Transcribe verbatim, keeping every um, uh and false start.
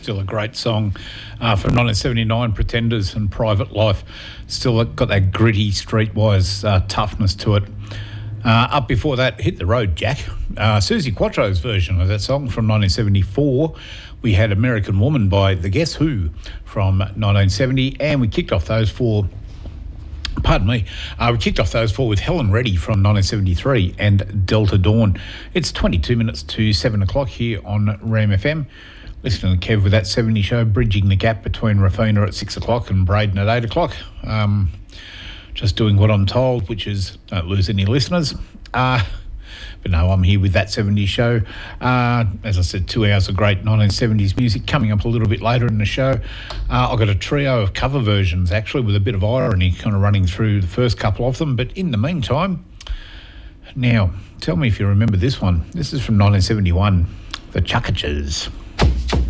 still a great song uh, from nineteen seventy-nine, Pretenders and Private Life. Still got that gritty, streetwise uh, toughness to it. Uh, up before that, Hit the Road, Jack. Uh, Suzi Quatro's version of that song from nineteen seventy-four. We had American Woman by The Guess Who from nineteen seventy, and we kicked off those four... Pardon me. Uh, we kicked off those four with Helen Reddy from nineteen seventy-three and Delta Dawn. It's twenty-two minutes to seven o'clock here on Ram F M. Listening to Kev with That seventy Show, bridging the gap between Rafina at six o'clock and Braden at eight o'clock. Um, just doing what I'm told, which is don't lose any listeners. Uh, but no, I'm here with That seventy Show. Uh, as I said, two hours of great nineteen seventies music. Coming up a little bit later in the show, uh, I've got a trio of cover versions, actually, with a bit of irony kind of running through the first couple of them. But in the meantime, now, tell me if you remember this one. This is from nineteen seventy-one, The Chuckachers.